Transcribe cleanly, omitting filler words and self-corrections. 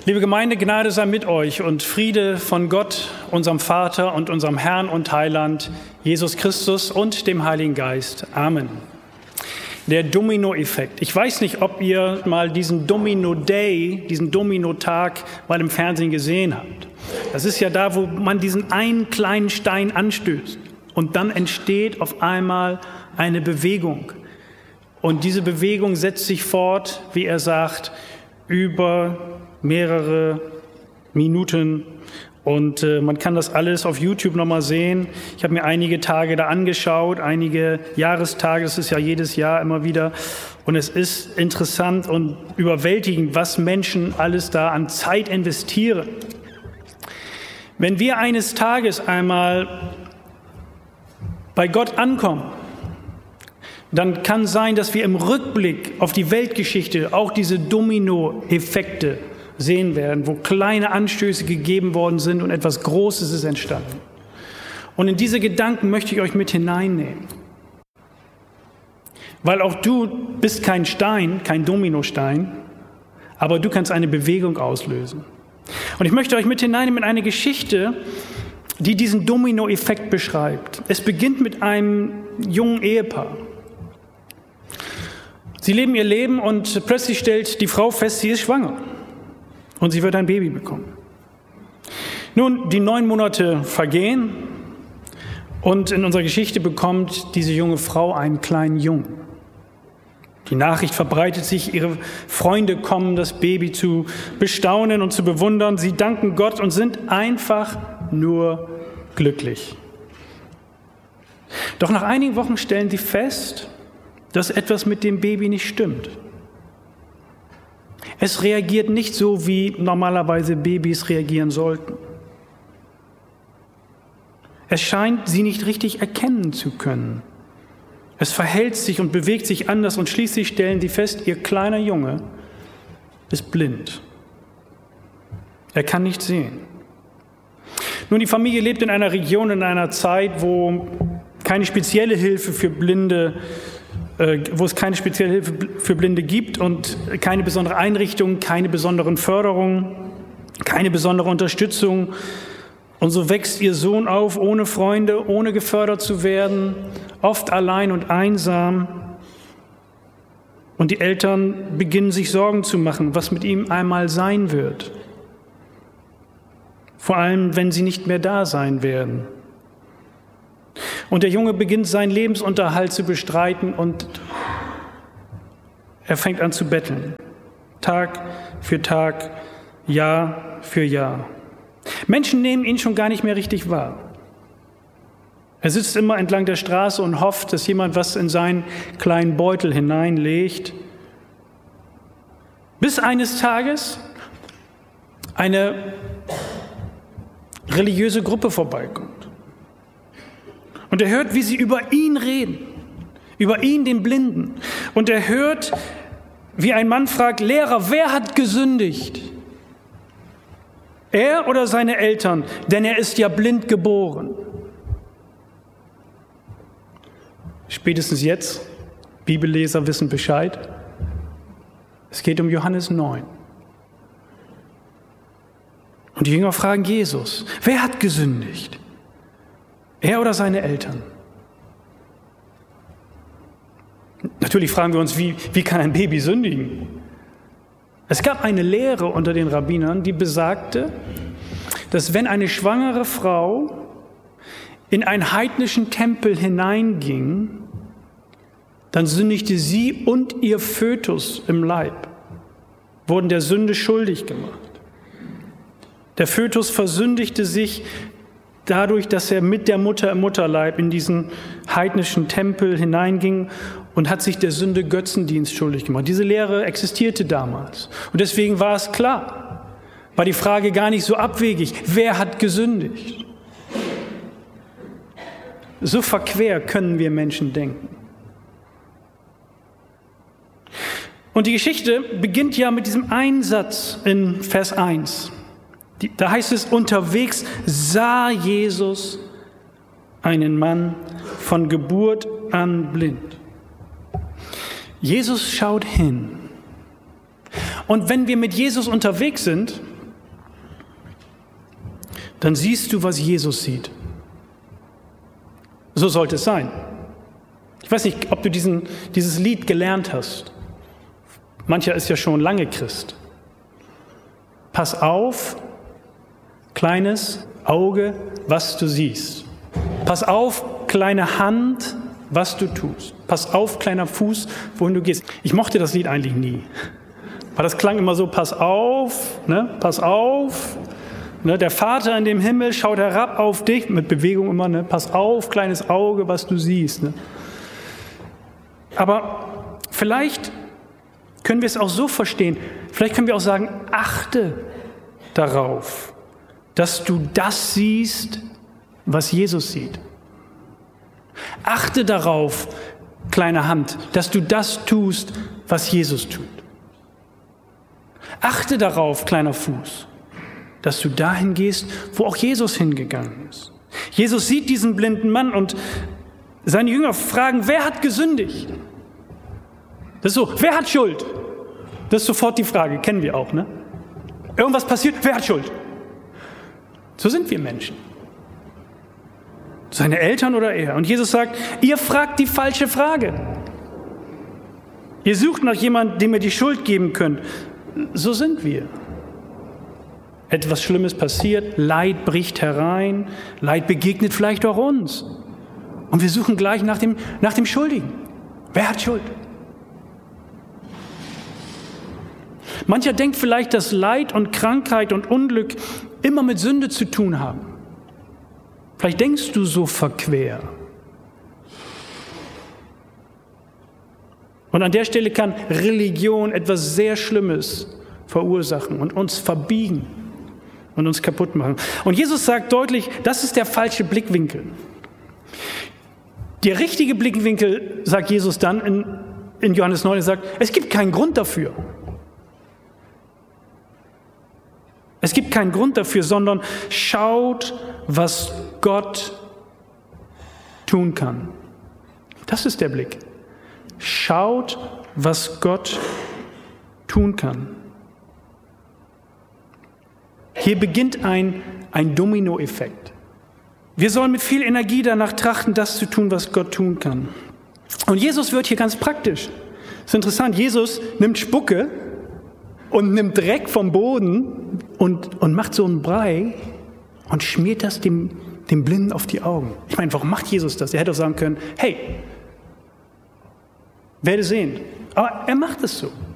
Liebe Gemeinde, Gnade sei mit euch und Friede von Gott, unserem Vater und unserem Herrn und Heiland, Jesus Christus und dem Heiligen Geist. Amen. Der Domino-Effekt. Ich weiß nicht, ob ihr mal diesen Domino-Day, diesen Domino-Tag mal im Fernsehen gesehen habt. Das ist ja da, wo man diesen einen kleinen Stein anstößt und dann entsteht auf einmal eine Bewegung. Und diese Bewegung setzt sich fort, wie er sagt, über mehrere Minuten und man kann das alles auf YouTube nochmal sehen. Ich habe mir einige Tage da angeschaut, einige Jahrestage, das ist ja jedes Jahr immer wieder und es ist interessant und überwältigend, was Menschen alles da an Zeit investieren. Wenn wir eines Tages einmal bei Gott ankommen, dann kann sein, dass wir im Rückblick auf die Weltgeschichte auch diese Domino-Effekte sehen werden, wo kleine Anstöße gegeben worden sind und etwas Großes ist entstanden. Und in diese Gedanken möchte ich euch mit hineinnehmen. Weil auch du bist kein Stein, kein Dominostein, aber du kannst eine Bewegung auslösen. Und ich möchte euch mit hineinnehmen in eine Geschichte, die diesen Domino-Effekt beschreibt. Es beginnt mit einem jungen Ehepaar. Sie leben ihr Leben und plötzlich stellt die Frau fest, sie ist schwanger. Und sie wird ein Baby bekommen. Nun, die 9 Monate vergehen und in unserer Geschichte bekommt diese junge Frau einen kleinen Jungen. Die Nachricht verbreitet sich, ihre Freunde kommen, das Baby zu bestaunen und zu bewundern. Sie danken Gott und sind einfach nur glücklich. Doch nach einigen Wochen stellen sie fest, dass etwas mit dem Baby nicht stimmt. Es reagiert nicht so, wie normalerweise Babys reagieren sollten. Es scheint, sie nicht richtig erkennen zu können. Es verhält sich und bewegt sich anders und schließlich stellen sie fest, ihr kleiner Junge ist blind. Er kann nicht sehen. Nun, die Familie lebt in einer Region, in einer Zeit, wo keine spezielle Hilfe für Blinde gibt und keine besondere Einrichtung, keine besonderen Förderungen, keine besondere Unterstützung. Und so wächst ihr Sohn auf, ohne Freunde, ohne gefördert zu werden, oft allein und einsam. Und die Eltern beginnen sich Sorgen zu machen, was mit ihm einmal sein wird. Vor allem, wenn sie nicht mehr da sein werden. Und der Junge beginnt seinen Lebensunterhalt zu bestreiten und er fängt an zu betteln. Tag für Tag, Jahr für Jahr. Menschen nehmen ihn schon gar nicht mehr richtig wahr. Er sitzt immer entlang der Straße und hofft, dass jemand was in seinen kleinen Beutel hineinlegt. Bis eines Tages eine religiöse Gruppe vorbeikommt. Und er hört, wie sie über ihn reden, über ihn, den Blinden. Und er hört, wie ein Mann fragt, Lehrer, wer hat gesündigt? Er oder seine Eltern? Denn er ist ja blind geboren. Spätestens jetzt, Bibelleser wissen Bescheid, es geht um Johannes 9. Und die Jünger fragen Jesus, wer hat gesündigt? Er oder seine Eltern? Natürlich fragen wir uns, wie kann ein Baby sündigen? Es gab eine Lehre unter den Rabbinern, die besagte, dass wenn eine schwangere Frau in einen heidnischen Tempel hineinging, dann sündigte sie und ihr Fötus im Leib, wurden der Sünde schuldig gemacht. Der Fötus versündigte sich dadurch, dass er mit der Mutter im Mutterleib in diesen heidnischen Tempel hineinging und hat sich der Sünde Götzendienst schuldig gemacht. Diese Lehre existierte damals. Und deswegen war es klar, war die Frage gar nicht so abwegig, wer hat gesündigt? So verquer können wir Menschen denken. Und die Geschichte beginnt ja mit diesem einen Satz in Vers 1. Da heißt es, unterwegs sah Jesus einen Mann von Geburt an blind. Jesus schaut hin. Und wenn wir mit Jesus unterwegs sind, dann siehst du, was Jesus sieht. So sollte es sein. Ich weiß nicht, ob du dieses Lied gelernt hast. Mancher ist ja schon lange Christ. Pass auf, kleines Auge, was du siehst. Pass auf, kleine Hand, was du tust. Pass auf, kleiner Fuß, wohin du gehst. Ich mochte das Lied eigentlich nie. Weil das klang immer so, pass auf, ne? Pass auf. Ne? Der Vater in dem Himmel schaut herab auf dich, mit Bewegung immer, ne? Pass auf, kleines Auge, was du siehst. Ne? Aber vielleicht können wir es auch so verstehen, vielleicht können wir auch sagen, achte darauf, dass du das siehst, was Jesus sieht. Achte darauf, kleine Hand, dass du das tust, was Jesus tut. Achte darauf, kleiner Fuß, dass du dahin gehst, wo auch Jesus hingegangen ist. Jesus sieht diesen blinden Mann und seine Jünger fragen, wer hat gesündigt? Das ist so, wer hat Schuld? Das ist sofort die Frage, kennen wir auch, ne? Irgendwas passiert, wer hat Schuld? So sind wir Menschen. Seine Eltern oder er. Und Jesus sagt, ihr fragt die falsche Frage. Ihr sucht nach jemandem, dem ihr die Schuld geben könnt. So sind wir. Etwas Schlimmes passiert, Leid bricht herein, Leid begegnet vielleicht auch uns. Und wir suchen gleich nach dem Schuldigen. Wer hat Schuld? Mancher denkt vielleicht, dass Leid und Krankheit und Unglück immer mit Sünde zu tun haben. Vielleicht denkst du so verquer. Und an der Stelle kann Religion etwas sehr Schlimmes verursachen und uns verbiegen und uns kaputt machen. Und Jesus sagt deutlich, das ist der falsche Blickwinkel. Der richtige Blickwinkel, sagt Jesus dann in Johannes 9, er sagt, es gibt keinen Grund dafür. Es gibt keinen Grund dafür, sondern schaut, was Gott tun kann. Das ist der Blick. Schaut, was Gott tun kann. Hier beginnt ein Dominoeffekt. Wir sollen mit viel Energie danach trachten, das zu tun, was Gott tun kann. Und Jesus wird hier ganz praktisch. Das ist interessant, Jesus nimmt Spucke und nimmt Dreck vom Boden und macht so einen Brei und schmiert das dem Blinden auf die Augen. Ich meine, warum macht Jesus das? Er hätte auch sagen können, hey, werde sehend. Aber er macht es so.